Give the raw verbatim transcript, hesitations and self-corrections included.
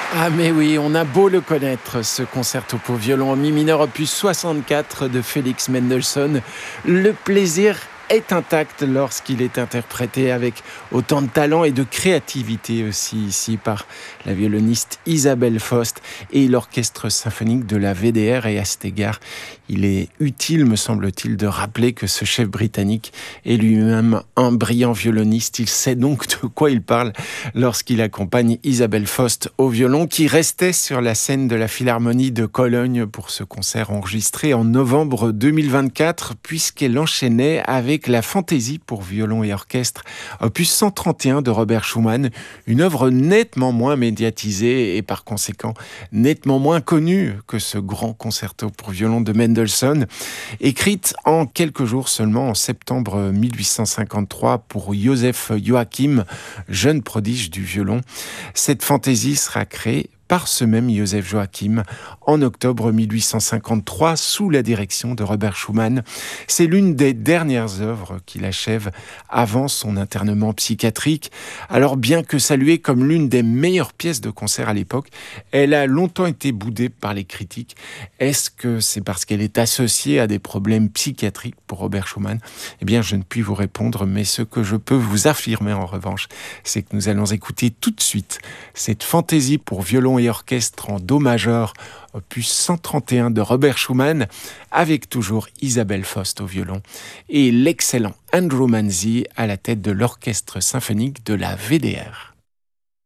Ah mais oui, on a beau le connaître, ce concerto pour violon en mi mineur opus soixante-quatre de Félix Mendelssohn. Le plaisir est intact lorsqu'il est interprété avec autant de talent et de créativité aussi ici par la violoniste Isabelle Faust et l'orchestre symphonique de la V D R. Et à cet égard, il est utile, me semble-t-il, de rappeler que ce chef britannique est lui-même un brillant violoniste. Il sait donc de quoi il parle lorsqu'il accompagne Isabelle Faust au violon, qui restait sur la scène de la Philharmonie de Cologne pour ce concert enregistré en novembre deux mille vingt-quatre, puisqu'elle enchaînait avec la Fantaisie pour violon et orchestre, opus cent trente et un de Robert Schumann, une œuvre nettement moins médiatisée et par conséquent nettement moins connue que ce grand concerto pour violon de Mendelssohn, écrite en quelques jours seulement en septembre mille huit cent cinquante-trois pour Joseph Joachim, jeune prodige du violon. Cette fantaisie sera créée par ce même Joseph Joachim en octobre mille huit cent cinquante-trois sous la direction de Robert Schumann. C'est l'une des dernières œuvres qu'il achève avant son internement psychiatrique. Alors bien que saluée comme l'une des meilleures pièces de concert à l'époque, elle a longtemps été boudée par les critiques. Est-ce que c'est parce qu'elle est associée à des problèmes psychiatriques pour Robert Schumann ? Eh bien, je ne puis vous répondre, mais ce que je peux vous affirmer en revanche, c'est que nous allons écouter tout de suite cette fantaisie pour violon et orchestre en do majeur, opus cent trente et un de Robert Schumann, avec toujours Isabelle Faust au violon et l'excellent Andrew Manzi à la tête de l'orchestre symphonique de la V D R.